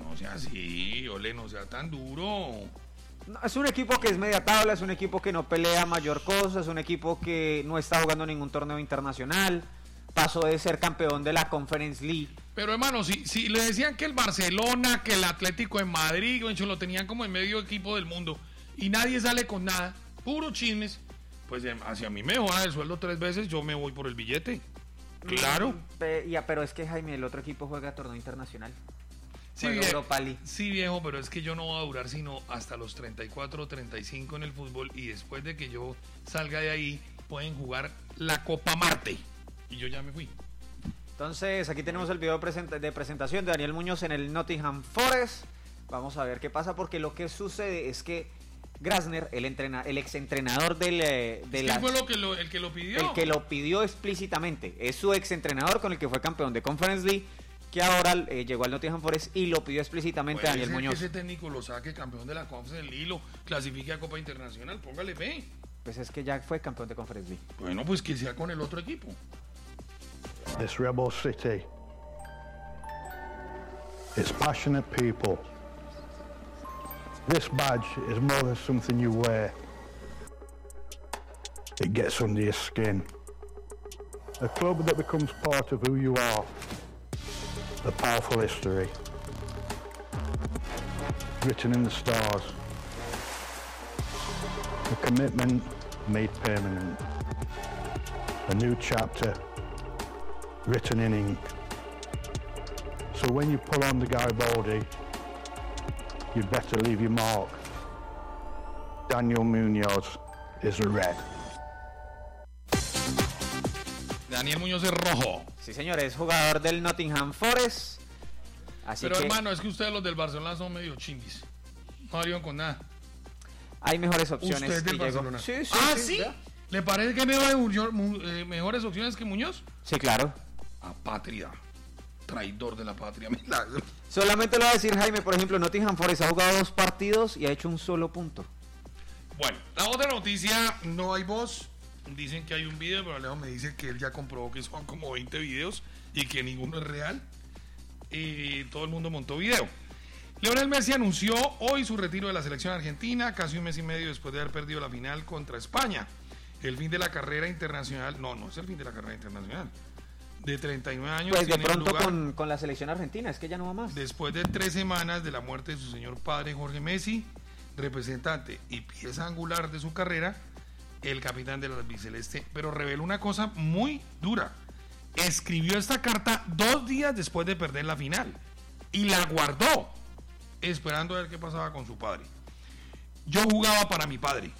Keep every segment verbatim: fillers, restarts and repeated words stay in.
no sea así, ole, no sea tan duro. No, es un equipo que es media tabla, es un equipo que no pelea mayor cosa, es un equipo que no está jugando ningún torneo internacional, pasó de ser campeón de la Conference League. Pero hermano, si, si le decían que el Barcelona, que el Atlético de Madrid, lo tenían como el medio equipo del mundo y nadie sale con nada, puro chismes, pues hacia mí me mejoran el sueldo tres veces, yo me voy por el billete. Claro. Mm, ya, pero es que Jaime, el otro equipo juega torneo internacional. Sí viejo, sí, viejo, pero es que yo no voy a durar sino hasta los treinta y cuatro o treinta y cinco en el fútbol y después de que yo salga de ahí pueden jugar la Copa Marte y yo ya me fui. Entonces aquí tenemos el video de presentación de Daniel Muñoz en el Nottingham Forest. Vamos a ver qué pasa porque lo que sucede es que Grasner, el, entrena, el exentrenador del... De ¿Quién la, fue lo que lo, el que lo pidió? El que lo pidió explícitamente. Es su exentrenador con el que fue campeón de Conference League, que ahora eh, llegó al Nottingham Forest y lo pidió explícitamente a Daniel Muñoz. Que ese técnico lo saque campeón de la Conference League, lo clasifique a Copa Internacional, póngale fe. Pues es que ya fue campeón de Conference League. Bueno, pues que sea con el otro equipo. This rebel city, it's passionate people. This badge is more than something you wear. It gets under your skin. A club that becomes part of who you are. A powerful history. Written in the stars. A commitment made permanent. A new chapter written in ink. So when you pull on the Garibaldi, you'd better leave your mark. Daniel Muñoz is a red. Daniel Muñoz es rojo. Sí, señor, es jugador del Nottingham Forest. Así Pero que hermano, es que ustedes los del Barcelona son medio chimbis. No salieron con nada. Hay mejores opciones. ¿Usted es del Barcelona? Sí, sí, ¿Ah, sí? sí? ¿Verdad? ¿Le parece que mejor, eh, mejores opciones que Muñoz? Sí, claro. Apátrida. Traidor de la patria. Solamente lo voy a decir, Jaime, por ejemplo, Nottingham Forest ha jugado dos partidos y ha hecho un solo punto. Bueno, la otra noticia, no hay voz. Dicen que hay un video, pero Alejo me dice que él ya comprobó que son como veinte videos y que ninguno es real. Y todo el mundo montó video. Lionel Messi anunció hoy su retiro de la selección argentina, casi un mes y medio después de haber perdido la final contra España. El fin de la carrera internacional, no, no es el fin de la carrera internacional. De treinta y nueve años. Pues de pronto con, con la selección argentina, es que ya no va más. Después de tres semanas de la muerte de su señor padre Jorge Messi, representante y pieza angular de su carrera, el capitán de la albiceleste, pero reveló una cosa muy dura. Escribió esta carta dos días después de perder la final y la guardó, esperando a ver qué pasaba con su padre. Yo jugaba para mi padre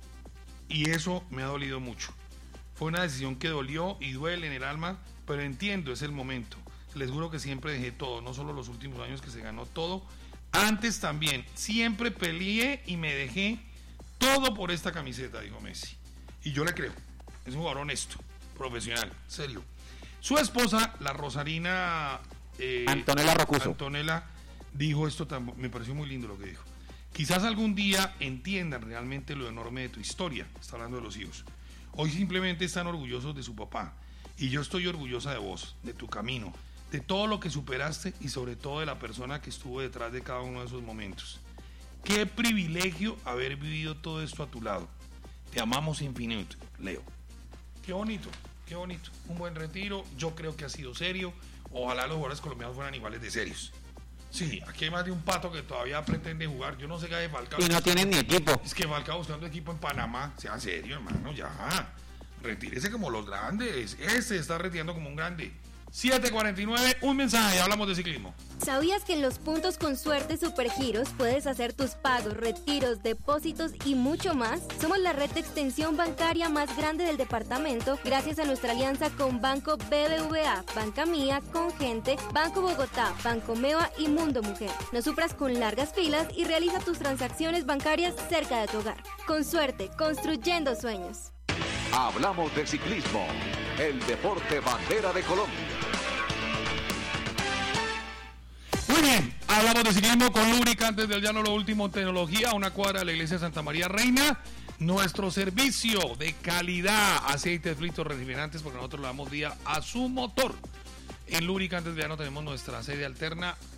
y eso me ha dolido mucho. Fue una decisión que dolió y duele en el alma, pero entiendo, es el momento. Les juro que siempre dejé todo, no solo los últimos años que se ganó todo, antes también, siempre peleé y me dejé todo por esta camiseta, dijo Messi. Y yo le creo, es un jugador honesto, profesional, serio. Su esposa, la rosarina eh, Antonella Rocuso. Antonella, dijo esto, tan, me pareció muy lindo lo que dijo. Quizás algún día entiendan realmente lo enorme de tu historia, está hablando de los hijos. Hoy simplemente están orgullosos de su papá y yo estoy orgullosa de vos, de tu camino, de todo lo que superaste y sobre todo de la persona que estuvo detrás de cada uno de esos momentos. Qué privilegio haber vivido todo esto a tu lado. Te amamos infinito, Leo. Qué bonito, qué bonito. Un buen retiro, yo creo que ha sido serio. Ojalá los jugadores colombianos fueran iguales de serios. Sí, aquí hay más de un pato que todavía pretende jugar. Yo no sé qué hay de Falcao. Y no tienen ni equipo. Es que Falcao buscando equipo en Panamá. Sea serio, hermano, ya. Retírese como los grandes. Este está retirando como un grande. siete cuarenta y nueve, un mensaje, hablamos de ciclismo. ¿Sabías que en los puntos con suerte Supergiros puedes hacer tus pagos, retiros, depósitos y mucho más? Somos la red de extensión bancaria más grande del departamento gracias a nuestra alianza con Banco B B V A, Banca Mía, Congente, Banco Bogotá, Banco Meva y Mundo Mujer. No sufras con largas filas y realiza tus transacciones bancarias cerca de tu hogar. Con suerte, construyendo sueños. Hablamos de ciclismo, el deporte bandera de Colombia. Muy bien, hablamos de ciclismo con lubricantes del llano, lo último en tecnología, una cuadra de la iglesia de Santa María Reina. Nuestro servicio de calidad, aceites, filtros, refrigerantes, porque nosotros le damos día a su motor. En lubricantes del llano tenemos nuestra sede alterna